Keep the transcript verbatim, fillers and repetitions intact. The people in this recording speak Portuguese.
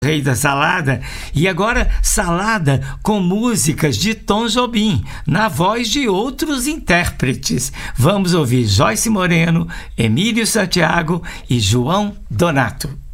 Rei da Salada, e agora Salada com músicas de Tom Jobim, na voz de outros intérpretes. Vamos ouvir Joyce Moreno, Emílio Santiago e João Donato.